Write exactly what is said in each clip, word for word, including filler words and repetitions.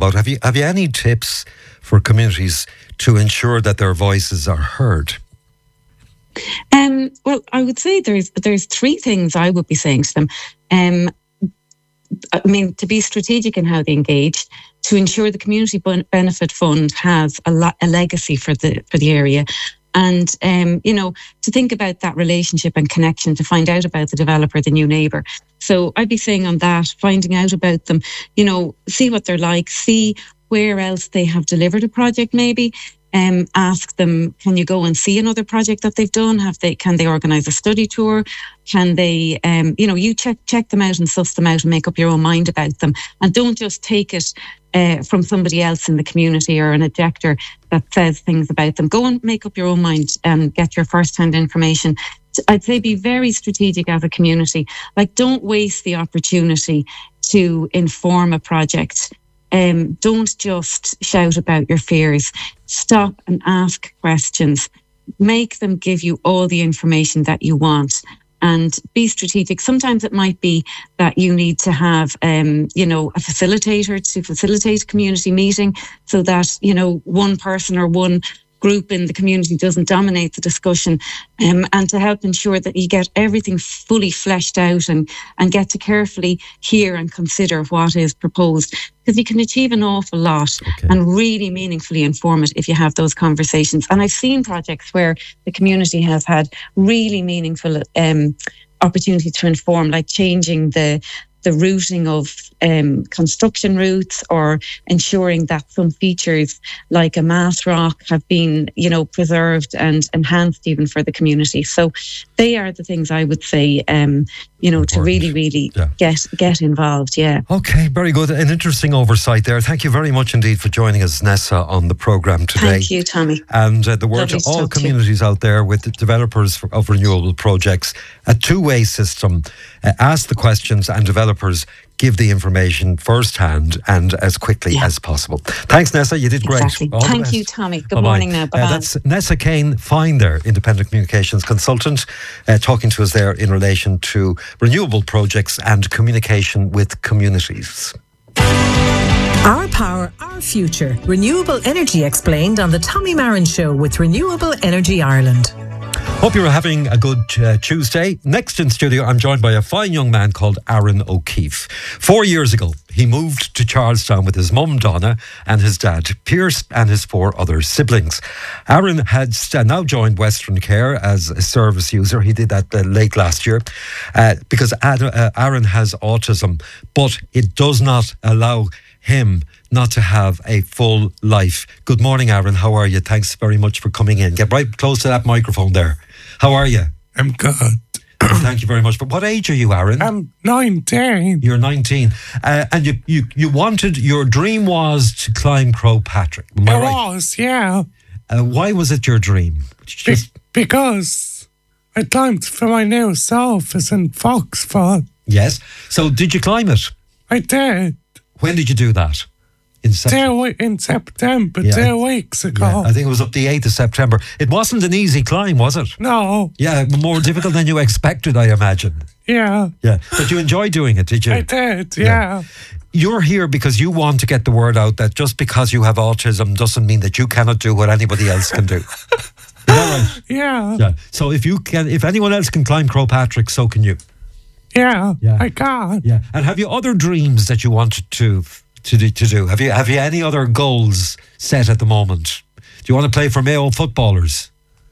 about. Have you have you any tips for communities to ensure that their voices are heard? Um, well, I would say there's there's three things I would be saying to them. Um, I mean, to be strategic in how they engage, to ensure the Community Benefit Fund has a, la- a legacy for the for the area, and um, you know, to think about that relationship and connection, to find out about the developer, the new neighbour. So I'd be saying on that, finding out about them, you know, see what they're like, see where else they have delivered a project, maybe. Um, ask them, can you go and see another project that they've done? Have they? Can they organise a study tour? Can they, um, you know, you check check them out and suss them out and make up your own mind about them. And don't just take it uh, from somebody else in the community or an objector that says things about them. Go and make up your own mind and get your first-hand information. I'd say be very strategic as a community. Like, don't waste the opportunity to inform a project. Um, don't just shout about your fears. Stop and ask questions. Make them give you all the information that you want, and be strategic. Sometimes it might be that you need to have, um, you know, a facilitator to facilitate a community meeting, so that, you know, one person or one group in the community doesn't dominate the discussion, um, and to help ensure that you get everything fully fleshed out and, and get to carefully hear and consider what is proposed. Because you can achieve an awful lot okay. and really meaningfully inform it if you have those conversations. And I've seen projects where the community has had really meaningful um, opportunity to inform, like changing the the routing of um, construction routes, or ensuring that some features like a mass rock have been, you know, preserved and enhanced even for the community. So they are the things I would say, um, you know, Important. to really, really yeah. get get involved. Yeah. Okay, very good. An interesting oversight there. Thank you very much indeed for joining us, Nessa, on the programme today. Thank you, Tommy. And uh, the word Lovely to all communities to out there with the developers of renewable projects, a two-way system. Uh, ask the questions and developers give the information firsthand and as quickly yeah. as possible. Thanks, Nessa. You did great. Exactly. All Thank you, Tommy. Good Bye-bye. morning now. Bye-bye. Uh, that's Nessa Kane Fine there, Independent Communications Consultant, uh, talking to us there in relation to renewable projects and communication with communities. Our power, our future. Renewable energy explained on the Tommy Marin Show with Renewable Energy Ireland. Hope you're having a good uh, Tuesday. Next in studio, I'm joined by a fine young man called Aaron O'Keefe. Four years ago, he moved to Charlestown with his mum, Donna, and his dad, Pierce, and his four other siblings. Aaron had now joined Western Care as a service user. He did that uh, late last year uh, because Ad, uh, Aaron has autism, but it does not allow him not to have a full life. Good morning, Aaron. How are you? Thanks very much for coming in. Get right close to that microphone there. How are you? I'm good. Thank you very much. But what age are you, Aaron? I'm nineteen. You're nineteen. Uh, and you, you, you wanted, your dream was to climb Croagh Patrick. Am I it right? was, yeah. Uh, why was it your dream? Just... Be- because I climbed for my new office in Foxford. Yes. So did you climb it? I did. When did you do that? In September? Two, in September, yeah. two weeks ago. Yeah, I think it was up the eighth of September. It wasn't an easy climb, was it? No. Yeah, more difficult than you expected, I imagine. Yeah. Yeah, but you enjoyed doing it, did you? I did, yeah. yeah. You're here because you want to get the word out that just because you have autism doesn't mean that you cannot do what anybody else can do. Is that right? Yeah. Yeah. So if you can, if anyone else can climb Croagh Patrick, so can you. Yeah, yeah. I can. Yeah. And have you other dreams that you wanted to to do, to do? Have you have you any other goals set at the moment? Do you want to play for Mayo footballers?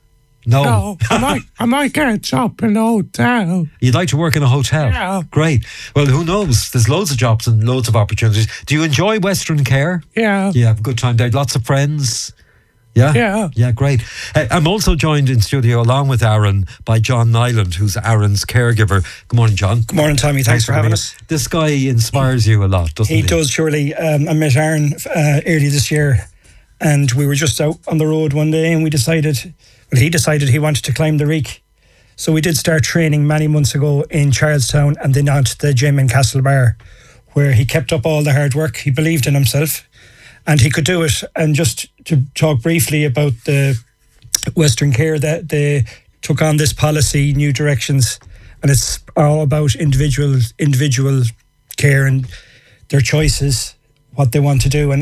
No. No. I might I might get a job in a hotel. You'd like to work in a hotel? Yeah. Great. Well, who knows? There's loads of jobs and loads of opportunities. Do you enjoy Western Care? Yeah. Yeah, have a good time there. Lots of friends. Yeah? Yeah. Yeah, great. Uh, I'm also joined in studio along with Aaron by John Nyland, who's Aaron's caregiver. Good morning, John. Good morning, Tommy. Thanks, Thanks for, for having us. This guy inspires you a lot, doesn't he? He does, surely. Um, I met Aaron uh, early this year, and we were just out on the road one day, and we decided, well, he decided he wanted to climb the Reek. So we did start training many months ago in Charlestown, and then on to the gym in Castlebar, where he kept up all the hard work. He believed in himself. And he could do it. And just to talk briefly about the Western Care, that they took on this policy, New Directions, and it's all about individual individual care and their choices, what they want to do. And